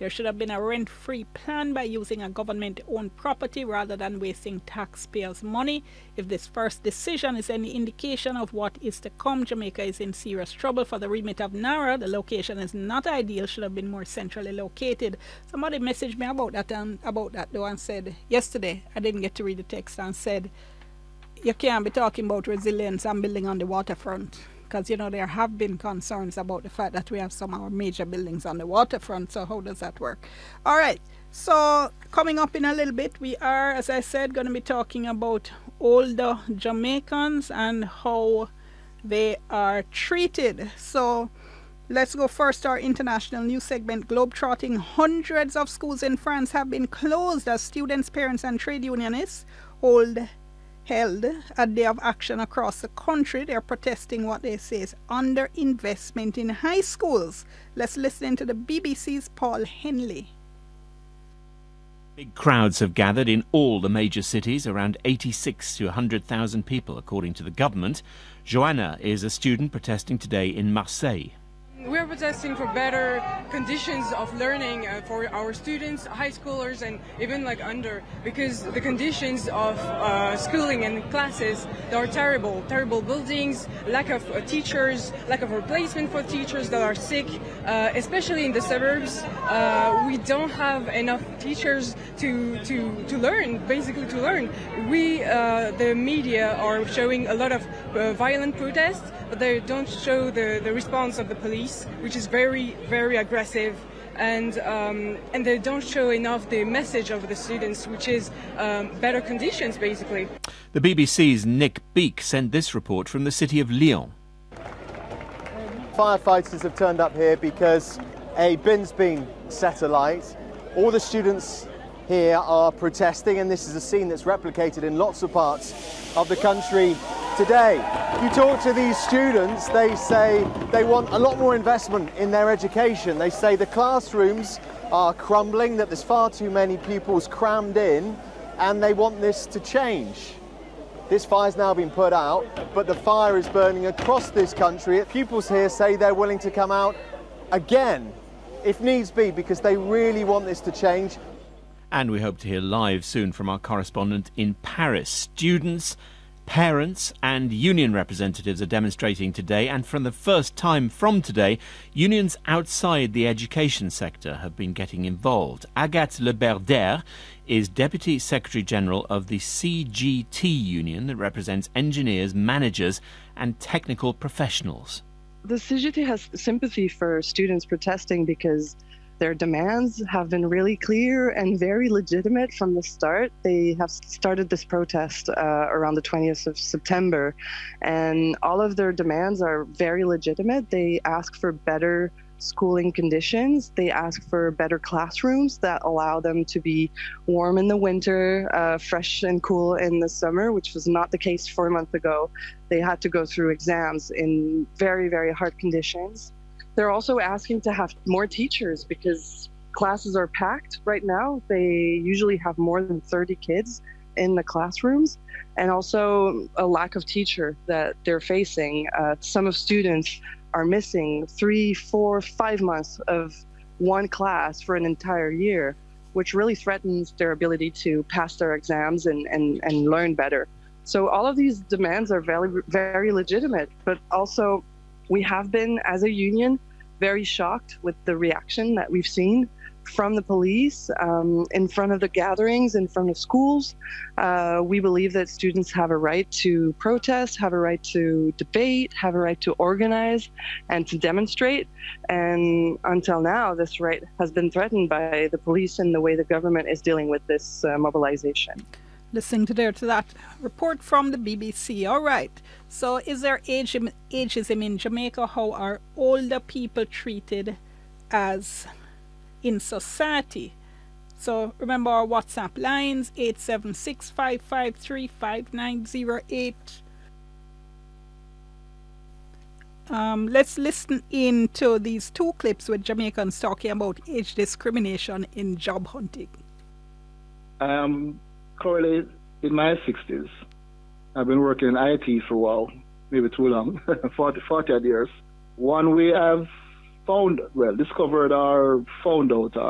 There should have been a rent-free plan by using a government-owned property rather than wasting taxpayers' money. If this first decision is any indication of what is to come, Jamaica is in serious trouble. For the remit of Nara, the location is not ideal, should have been more centrally located. Somebody messaged me about that though and said, yesterday, I didn't get to read the text, and said, you can't be talking about resilience and building on the waterfront. Because, there have been concerns about the fact that we have some of our major buildings on the waterfront. So how does that work? All right. So coming up in a little bit, we are, as I said, going to be talking about older Jamaicans and how they are treated. So let's go first to our international news segment, Globetrotting. Hundreds of schools in France have been closed as students, parents, and trade unionists held a day of action across the country. They're protesting what they say is underinvestment in high schools. Let's listen to the BBC's Paul Henley. Big crowds have gathered in all the major cities, around 86 to 100,000 people, according to the government. Joanna is a student protesting today in Marseille. We're protesting for better conditions of learning for our students, high schoolers, and even under, because the conditions of schooling and classes, they are terrible. Terrible buildings, lack of teachers, lack of replacement for teachers that are sick, especially in the suburbs. We don't have enough teachers to learn, basically to learn. The media are showing a lot of violent protests, but they don't show the response of the police, which is very, very aggressive, and they don't show enough the message of the students, which is better conditions, basically. The BBC's Nick Beak sent this report from the city of Lyon. Firefighters have turned up here because a bin's been set alight. All the students here are protesting, and this is a scene that's replicated in lots of parts of the country today. You talk to these students, they say they want a lot more investment in their education. They say the classrooms are crumbling, that there's far too many pupils crammed in, and they want this to change. This fire's now been put out, but the fire is burning across this country. Pupils here say they're willing to come out again, if needs be, because they really want this to change. And we hope to hear live soon from our correspondent in Paris. Students, parents and union representatives are demonstrating today, and for the first time from today, unions outside the education sector have been getting involved. Agathe Leberder is Deputy Secretary General of the CGT union that represents engineers, managers and technical professionals. The CGT has sympathy for students protesting because their demands have been really clear and very legitimate from the start. They have started this protest around the 20th of September, and all of their demands are very legitimate. They ask for better schooling conditions. They ask for better classrooms that allow them to be warm in the winter, fresh and cool in the summer, which was not the case 4 months ago. They had to go through exams in very, very hard conditions. They're also asking to have more teachers because classes are packed right now. They usually have more than 30 kids in the classrooms, and also a lack of teacher that they're facing. Some of students are missing 3, 4, 5 months of one class for an entire year, which really threatens their ability to pass their exams and learn better. So all of these demands are very, very legitimate, but also we have been, as a union, very shocked with the reaction that we've seen from the police in front of the gatherings, in front of schools. We believe that students have a right to protest, have a right to debate, have a right to organize and to demonstrate. And until now, this right has been threatened by the police and the way the government is dealing with this mobilization. Listening to that report from the BBC. All right. So is there ageism in Jamaica? How are older people treated as in society? So remember our WhatsApp lines, 876-553-5908. Let's listen in to these two clips with Jamaicans talking about age discrimination in job hunting. Currently in my 60s. I've been working in IT for a while, maybe too long, 40 odd years. One we have discovered or found out